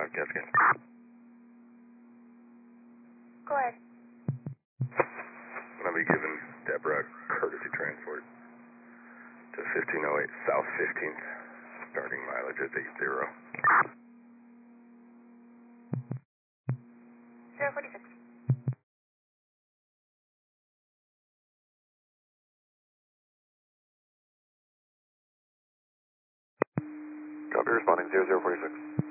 Cascade. Go ahead. I'll be giving Deborah courtesy transport to 1508 South 15th, starting mileage at 80. 046. Copy, responding 0046.